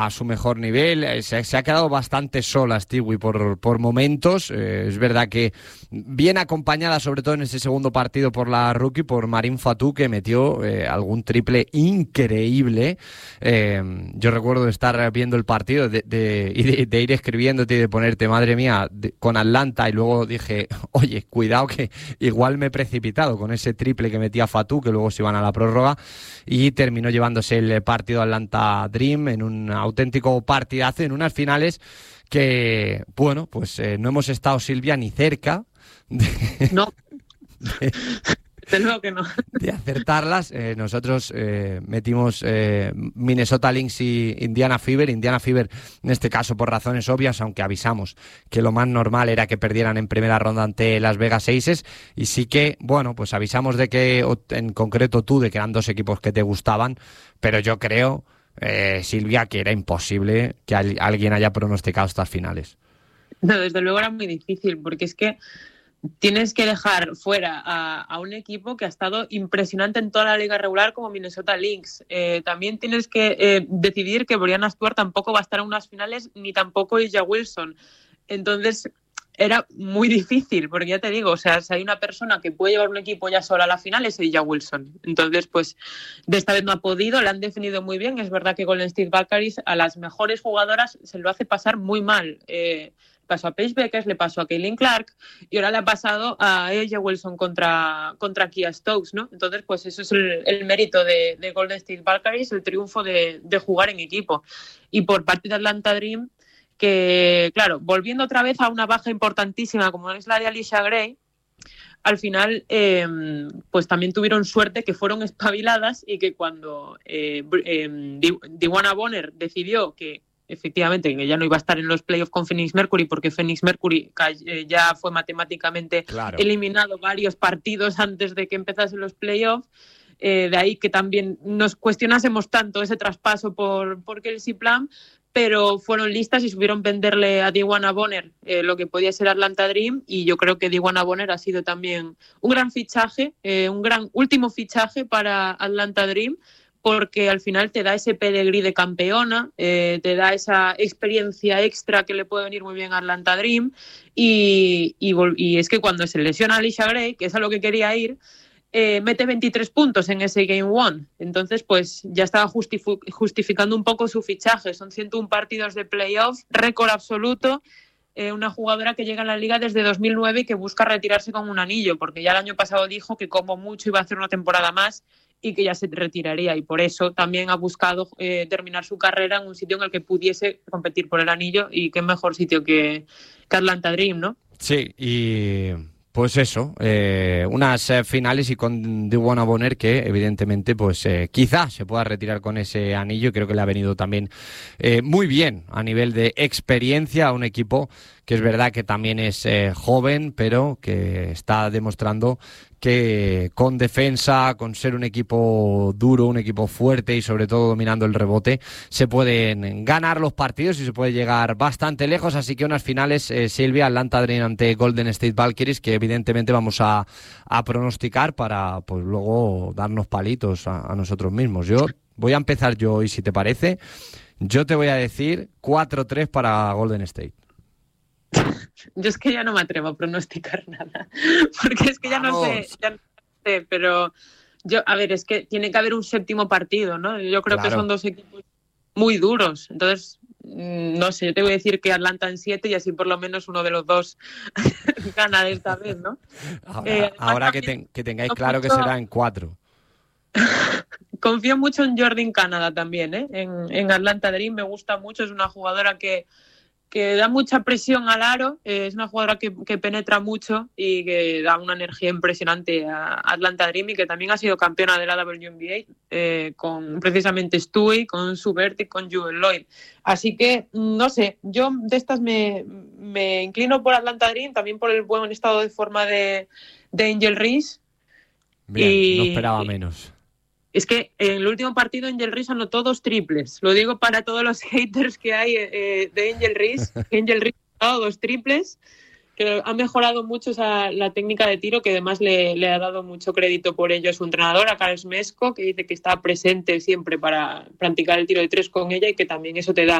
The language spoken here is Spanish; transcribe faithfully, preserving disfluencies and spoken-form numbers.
a su mejor nivel. Eh, se, se ha quedado bastante sola Stewie por, por momentos. Eh, es verdad que bien acompañada, sobre todo en ese segundo partido, por la rookie, por Marin Fatou, que metió eh, algún triple increíble. Eh, yo recuerdo de estar viendo el partido de, de, y de, de ir escribiéndote y de ponerte, madre mía, de, con Atlanta, y luego dije, oye, cuidado que igual me he precipitado con ese triple que metía Fatou, que luego se iban a la prórroga, y terminó llevándose el partido Atlanta Dream en un auténtico partidazo, en unas finales que, bueno, pues eh, no hemos estado, Silvia, ni cerca de, no de, desde luego que no de acertarlas. Eh, nosotros eh, metimos eh, Minnesota Lynx y Indiana Fever. Indiana Fever, en este caso, por razones obvias, aunque avisamos que lo más normal era que perdieran en primera ronda ante Las Vegas Aces, y sí que, bueno, pues avisamos de que, en concreto tú, de que eran dos equipos que te gustaban, pero yo creo, eh, Silvia, que era imposible que al- alguien haya pronosticado estas finales. No, desde luego era muy difícil, porque es que tienes que dejar fuera a, a un equipo que ha estado impresionante en toda la liga regular como Minnesota Lynx. Eh, también tienes que eh, decidir que Brianna Stewart tampoco va a estar en unas finales, ni tampoco A'ja Wilson. Entonces era muy difícil, porque ya te digo, o sea, si hay una persona que puede llevar un equipo ya sola a la final es A'ja Wilson. Entonces, pues, de esta vez no ha podido, la han definido muy bien. Es verdad que Golden State Valkyries a las mejores jugadoras se lo hace pasar muy mal. Eh, pasó a Paige Beckers, le pasó a Caitlin Clark y ahora le ha pasado a A'ja Wilson contra, contra Kia Stokes, ¿no? Entonces, pues eso es el, el mérito de, de Golden State Valkyries, el triunfo de, de jugar en equipo. Y por parte de Atlanta Dream, que, claro, volviendo otra vez a una baja importantísima como es la de Alicia Gray, al final, eh, pues también tuvieron suerte, que fueron espabiladas, y que cuando eh, eh, DeWanna Bonner decidió que efectivamente que ya no iba a estar en los playoffs con Phoenix Mercury, porque Phoenix Mercury eh, ya fue matemáticamente Claro. eliminado varios partidos antes de que empezasen los playoffs. Eh, de ahí que también nos cuestionásemos tanto ese traspaso por, por Kelsey Plum, pero fueron listas y supieron venderle a DeWanna Bonner eh, lo que podía ser Atlanta Dream, y yo creo que DeWanna Bonner ha sido también un gran fichaje, eh, un gran último fichaje para Atlanta Dream, porque al final te da ese pedigrí de campeona, eh, te da esa experiencia extra que le puede venir muy bien a Atlanta Dream, y, y, y es que cuando se lesiona a Alicia Gray, que es a lo que quería ir, Eh, mete veintitrés puntos en ese Game One. Entonces, pues ya estaba justifu- justificando un poco su fichaje. Son ciento uno partidos de playoffs, récord absoluto. Eh, una jugadora que llega a la liga desde dos mil nueve y que busca retirarse con un anillo, porque ya el año pasado dijo que como mucho iba a hacer una temporada más y que ya se retiraría. Y por eso también ha buscado eh, terminar su carrera en un sitio en el que pudiese competir por el anillo. Y qué mejor sitio que, que Atlanta Dream, ¿no? Sí, y pues eso, eh, unas eh, finales, y con DeWanna Bonner, que evidentemente pues eh, quizá se pueda retirar con ese anillo. Creo que le ha venido también eh, muy bien a nivel de experiencia a un equipo que es verdad que también es eh, joven, pero que está demostrando que con defensa, con ser un equipo duro, un equipo fuerte y sobre todo dominando el rebote, se pueden ganar los partidos y se puede llegar bastante lejos. Así que unas finales, eh, Silvia, Atlanta Dream ante Golden State Valkyries, que evidentemente vamos a, a pronosticar para pues luego darnos palitos a, a nosotros mismos. Yo voy a empezar yo hoy, si te parece. Yo te voy a decir cuatro tres para Golden State. Yo es que ya no me atrevo a pronosticar nada, porque es que ya no sé, ya no sé, pero yo, a ver, es que tiene que haber un séptimo partido, ¿no? Yo creo Claro. que son dos equipos muy duros, entonces, no sé, yo te voy a decir que Atlanta en siete y así por lo menos uno de los dos gana de esta vez, ¿no? Ahora, Eh, ahora que, también, ten, que tengáis no claro que mucho, será en cuatro. confío mucho en Jordan Canada también, ¿eh? En, en Atlanta Dream me gusta mucho, es una jugadora que que da mucha presión al aro, eh, es una jugadora que, que penetra mucho y que da una energía impresionante a Atlanta Dream, y que también ha sido campeona de la W N B A eh, con precisamente Stewie, con Subert y con Jewel Lloyd. Así que, no sé, yo de estas me, me inclino por Atlanta Dream, también por el buen estado de forma de, de Angel Reese. Bien, y, no esperaba menos. Es que en el último partido Angel Reese anotó dos triples. Lo digo para todos los haters que hay eh, de Angel Reese. Angel Reese anotó dos triples que ha mejorado mucho esa, la técnica de tiro, que además le, le ha dado mucho crédito por ello a su entrenador, a Carles Mesco, que dice que está presente siempre para practicar el tiro de tres con ella y que también eso te da